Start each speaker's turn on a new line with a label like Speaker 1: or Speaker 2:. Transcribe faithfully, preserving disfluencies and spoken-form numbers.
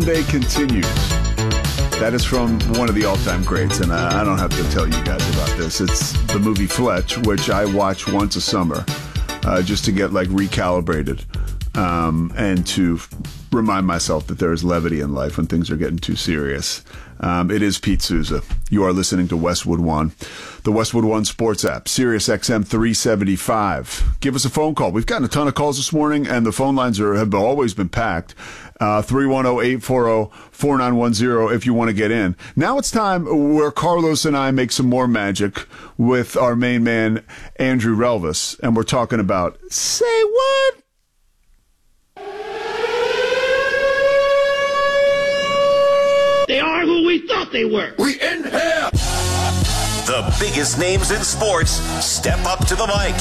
Speaker 1: Day continues. That is from one of the all-time greats, and I, I don't have to tell you guys about this. It's the movie Fletch, which I watch once a summer, uh, just to get like recalibrated, um, and to remind myself that there is levity in life when things are getting too serious. Um, it is Pete Souza. You are listening to Westwood One, the Westwood One Sports app, Sirius X M three seventy-five. Give us a phone call. We've gotten a ton of calls this morning, and the phone lines are have always been packed. Uh, three one zero, eight four zero, four nine one zero if you want to get in. Now it's time where Carlos and I make some more magic with our main man, Andrew Relvis, and we're talking about Say What?
Speaker 2: They are who we thought they were.
Speaker 3: We in here.
Speaker 4: The biggest names in sports step up to the mic